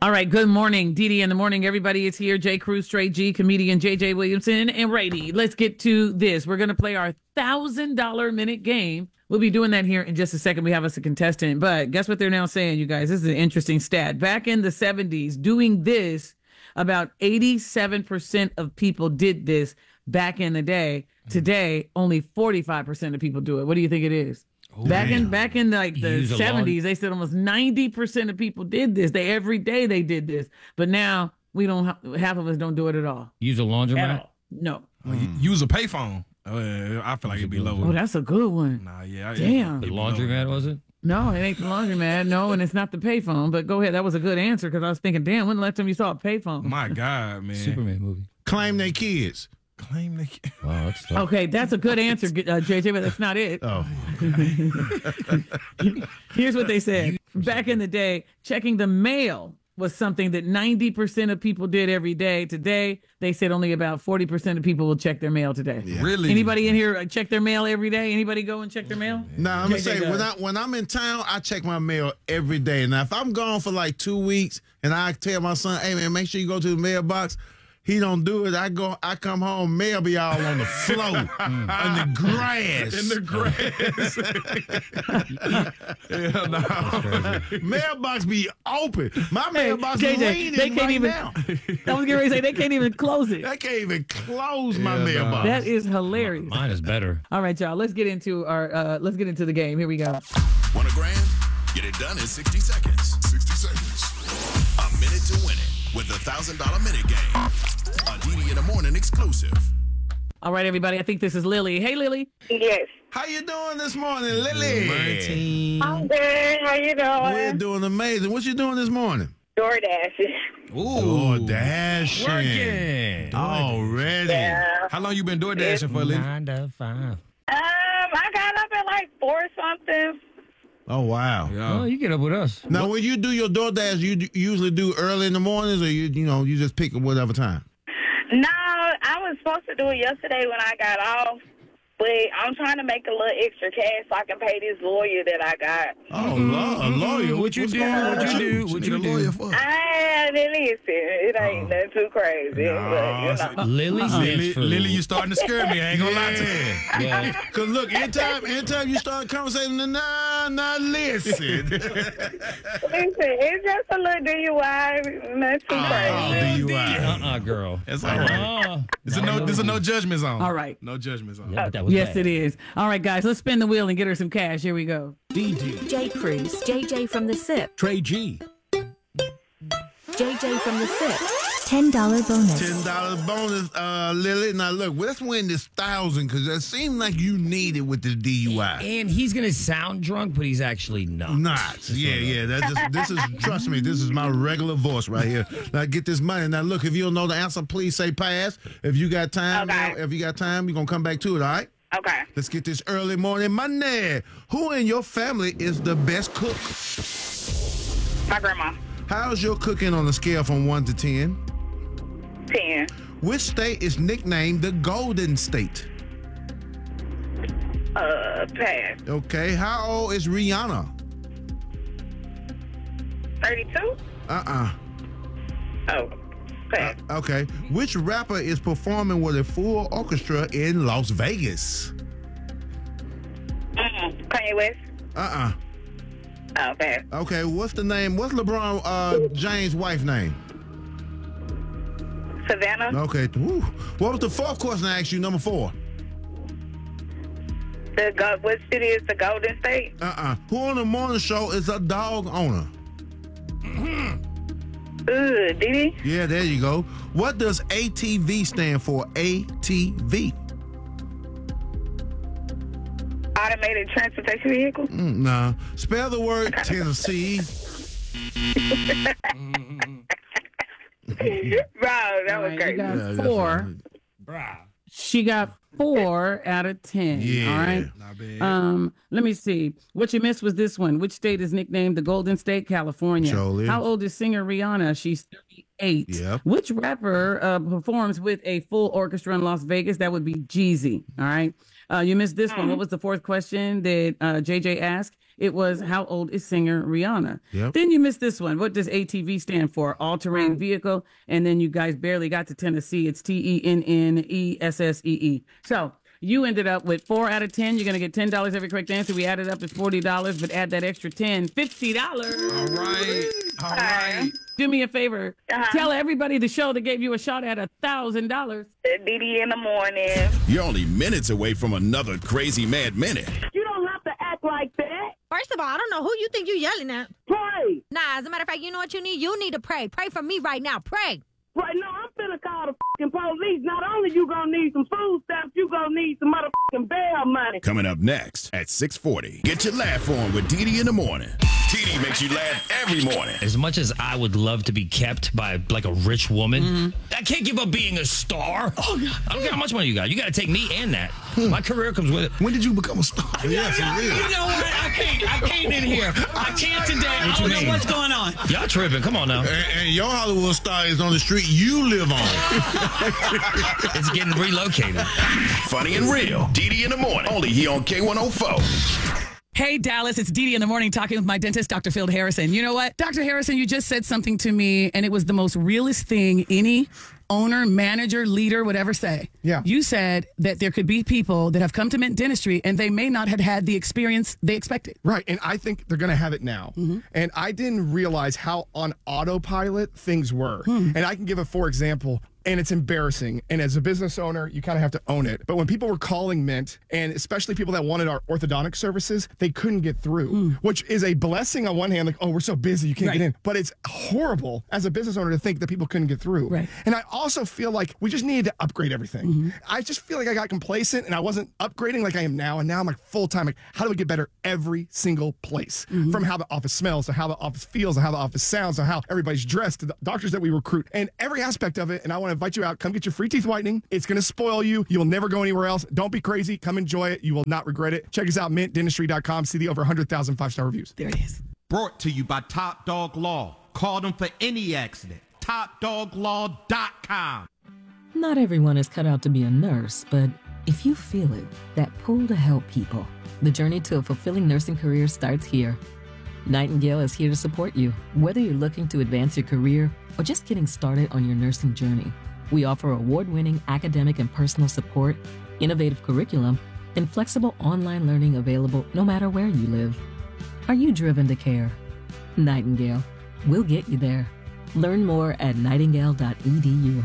All right. Good morning, Dee in the morning. Everybody is here. J. Cruz, Straight G, comedian JJ Williamson, and Rady. Let's get to this. We're going to play our $1,000 minute game. We'll be doing that here in just a second. We have us a contestant, but guess what they're now saying, you guys? This is an interesting stat. Back in the 70s, doing this, about 87% of people did this back in the day. Today, only 45% of people do it. What do you think it is? Oh, back in like the 70s, they said almost 90% of people did this. Every day they did this. But now we don't. Half of us don't do it at all. Use a laundromat? No. Use a payphone. I feel like it'd be lower. Oh, that's a good one. Nah, yeah. Damn. The laundromat, was it? No, it ain't the laundromat. No, and it's not the payphone. But go ahead. That was a good answer because I was thinking, damn, when the last time you saw a payphone? My God, man. Superman movie. Claim they kids. Claim they kids. Wow, that's tough. Okay, that's a good answer, JJ, but that's not it. Oh. Here's what they said. Back in the day, checking the mail was something that 90% of people did every day. Today, they said only about 40% of people will check their mail today. Yeah. Really? Anybody in here check their mail every day? Anybody go and check their mail? Now, I'm going to JJ say, does. when I'm in town, I check my mail every day. Now, if I'm gone for like 2 weeks and I tell my son, hey, man, make sure you go to the mailbox, he don't do it. I come home, mail be all on the floor, in the grass. In the grass. Hell no. Mailbox be open. My mailbox JJ, leaning they can't right even. now. I was getting ready to say they can't even close it. I can't even close my Yeah, mailbox. That is hilarious. Mine is better. All right, y'all. Let's get into the game. Here we go. Want a grand? Get it done in 60 seconds. 60 seconds. A minute to win it with the $1,000 minute game. A DD in the morning exclusive. All right, everybody. I think this is Lily. Hey, Lily. Yes. How you doing this morning, Lily? I'm good. How you We're doing? doing amazing. What you doing this morning? DoorDash. Oh, dashing. Working. Already. Yeah. How long you been door dashing for, Lily? 9 to 5. I got up at like 4 something. Oh, wow. Yeah. Oh, you get up with us. Now, when you do your DoorDash, you usually do early in the mornings, or you just pick whatever time? No, I was supposed to do it yesterday when I got off, but I'm trying to make a little extra cash so I can pay this lawyer that I got. Oh, a lawyer. What you What's do? going on? What you do? What What you you need a lawyer do? for? Listen, it ain't nothing too crazy. But, Lily stands for Lily, you starting to scare me. I ain't gonna lie to you. Yeah. Because look, anytime you start conversating, listen. listen, it's just a little DUI, not too crazy. DUI. Girl. That's all right. There's a no judgment zone. All right. No judgment zone. Yeah, but that was Yes, bad. it is. All right, guys. Let's spin the wheel and get her some cash. Here we go. J. Cruz, JJ from the SIP, Trey G. JJ from the SIP. $10 bonus. $10 bonus, Lily. Now look, let's win this 1,000 because it seems like you need it with this DUI. And he's going to sound drunk, but he's actually not. Not. Yeah. This is trust me, this is my regular voice right here. Now get this money. Now look, if you don't know the answer, please say pass. If you got time, Okay. you're gonna come back to it, all right? Okay. Let's get this early morning money. Who in your family is the best cook? My grandma. How's your cooking on a scale from 1 to 10? 10. Which state is nicknamed the Golden State? Pass. Okay. How old is Rihanna? 32? Uh-uh. Pass. Okay. Which rapper is performing with a full orchestra in Las Vegas? Kanye West? Uh-uh. Oh, pass. Okay. What's LeBron James' wife name? Savannah? Okay. Woo. What was the fourth question I asked you, number 4? What city is the Golden State? Who on the morning show is a dog owner? Didi? Yeah, there you go. What does ATV stand for? ATV. Automated transportation vehicle? Nah. Spell the word Tennessee. Bro, that was You crazy. got 4. She got 4 out of 10. Yeah. All right. Not bad. Let me see. What you missed was this one. Which state is nicknamed the Golden State? California. Surely. How old is singer Rihanna? She's 38. Yep. Which rapper performs with a full orchestra in Las Vegas? That would be Jeezy. All right. You missed this one. What was the fourth question that JJ asked? It was how old is singer Rihanna? Yep. Then you missed this one. What does ATV stand for? All-terrain vehicle. And then you guys barely got to Tennessee. It's TENNESSEE. So you ended up with 4 out of 10. You're going to get $10 every correct answer. We added up as $40, but add that extra 10, $50. All right. All right. Do me a favor. Tell everybody the show that gave you a shot at $1,000. Didi in the morning. You're only minutes away from another Crazy Mad Minute. You don't have to act like that. First of all, I don't know who you think you're yelling at. Pray. Nah, as a matter of fact, you know what you need? You need to pray. Pray for me right now. Pray. Right now, I'm finna call the fucking police. Not only you gonna need some food stamps, you gonna need some motherfucking bail money. Coming up next at 6:40. Get your laugh on with Didi in the morning. Didi makes you laugh every morning. As much as I would love to be kept by like a rich woman, I can't give up being a star. Oh, God. I don't care how much money you got. You got to take me and that. My career comes with it. When did you become a star? Yeah, for real. You know what? I came in here. I can't today. I don't know what's going on. Y'all tripping. Come on now. And your Hollywood star is on the street you live on. It's getting relocated. Funny and real. Didi in the morning. Only here on K104. Hey, Dallas, it's Didi in the morning talking with my dentist, Dr. Phil Harrison. You know what? Dr. Harrison, you just said something to me, and it was the most realest thing any owner, manager, leader would ever say. Yeah. You said that there could be people that have come to Mint Dentistry, and they may not have had the experience they expected. Right, and I think they're going to have it now. And I didn't realize how on autopilot things were. And I can give a for example. And it's embarrassing. And as a business owner, you kind of have to own it. But when people were calling Mint, and especially people that wanted our orthodontic services, they couldn't get through, which is a blessing on one hand, like, oh, we're so busy, you can't get in. But it's horrible as a business owner to think that people couldn't get through. Right. And I also feel like we just needed to upgrade everything. I just feel like I got complacent and I wasn't upgrading like I am now. And now I'm like full time, like, how do we get better every single place? From how the office smells, to how the office feels, to how the office sounds, to how everybody's dressed, to the doctors that we recruit, and every aspect of it. And I want to invite you out. Come get your free teeth whitening. It's going to spoil you. You will never go anywhere else. Don't be crazy. Come enjoy it. You will not regret it. Check us out, mintdentistry.com. See the over 100,000 5-star reviews. There it is. Brought to you by Top Dog Law. Call them for any accident. TopDogLaw.com. Not everyone is cut out to be a nurse, but if you feel it, that pull to help people, the journey to a fulfilling nursing career starts here. Nightingale is here to support you, whether you're looking to advance your career or just getting started on your nursing journey. We offer award-winning academic and personal support, innovative curriculum, and flexible online learning available no matter where you live. Are you driven to care? Nightingale. We'll get you there. Learn more at nightingale.edu.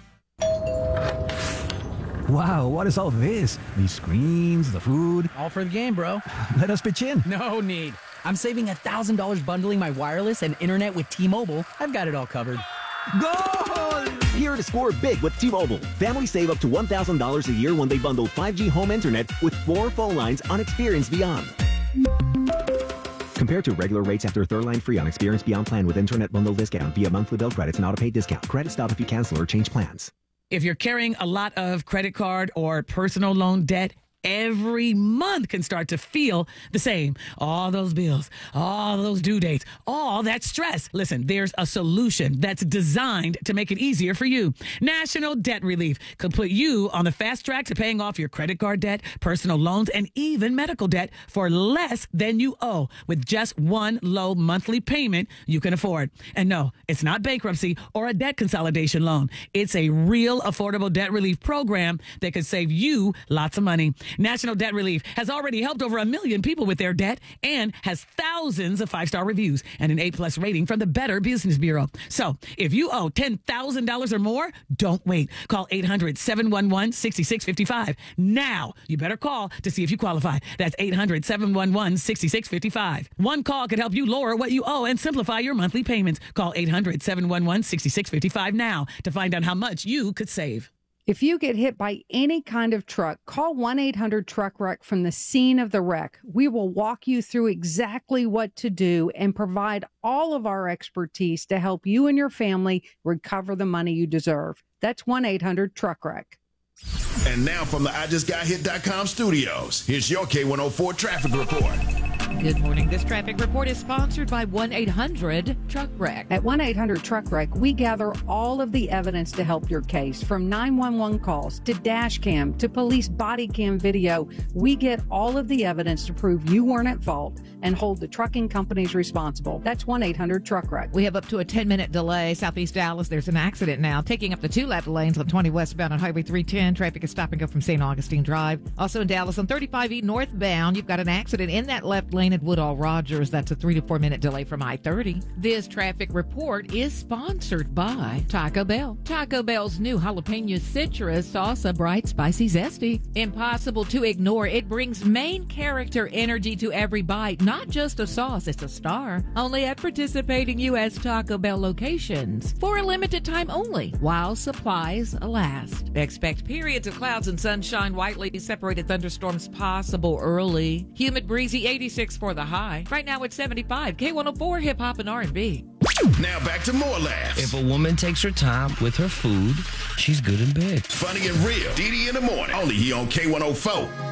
Wow, what is all this? These screens, the food. All for the game, bro. Let us pitch in. No need. I'm saving $1,000 bundling my wireless and internet with T-Mobile. I've got it all covered. Goal! Here to score big with T-Mobile. Families save up to $1,000 a year when they bundle 5G home internet with 4 phone lines on Experience Beyond. Compared to regular rates after third line free on Experience Beyond plan with internet bundle discount via monthly bill credits and auto-pay discount. Credit stop if you cancel or change plans. If you're carrying a lot of credit card or personal loan debt, every month can start to feel the same. All those bills, all those due dates, all that stress. Listen, there's a solution that's designed to make it easier for you. National Debt Relief could put you on the fast track to paying off your credit card debt, personal loans, and even medical debt for less than you owe with just one low monthly payment you can afford. And no, it's not bankruptcy or a debt consolidation loan. It's a real affordable debt relief program that could save you lots of money. National Debt Relief has already helped over 1 million people with their debt and has thousands of 5-star reviews and an A+ rating from the Better Business Bureau. So if you owe $10,000 or more, don't wait. Call 800-711-6655. Now, you better call to see if you qualify. That's 800-711-6655. One call could help you lower what you owe and simplify your monthly payments. Call 800-711-6655 now to find out how much you could save. If you get hit by any kind of truck, call 1-800-TRUCK-WRECK from the scene of the wreck. We will walk you through exactly what to do and provide all of our expertise to help you and your family recover the money you deserve. That's 1-800-TRUCK-WRECK. And now from the IJustGotHit.com studios, here's your K104 traffic report. Good morning. This traffic report is sponsored by 1-800-TRUCK-WRECK. At 1-800-TRUCK-WRECK, we gather all of the evidence to help your case, from 911 calls to dash cam to police body cam video. We get all of the evidence to prove you weren't at fault and hold the trucking companies responsible. That's 1-800-TRUCK-WRECK. We have up to a 10-minute delay. Southeast Dallas, there's an accident now, taking up the 2 left lanes on 20 westbound on Highway 310. Traffic is stop and go from St. Augustine Drive. Also in Dallas on 35E northbound, you've got an accident in that left lane at Woodall Rogers. That's a 3 to 4 minute delay from I-30. This traffic report is sponsored by Taco Bell. Taco Bell's new jalapeno citrus salsa, bright, spicy, zesty. Impossible to ignore. It brings main character energy to every bite. Not just a sauce, it's a star. Only at participating U.S. Taco Bell locations. For a limited time only, while supplies last. Expect periods of clouds and sunshine, widely separated thunderstorms possible early. Humid, breezy, 86 for the high. Right now it's 75. K104 Hip Hop and R&B. Now back to more laughs. If a woman takes her time with her food, she's good in bed. Funny and real. DD in the morning. Only here on K104.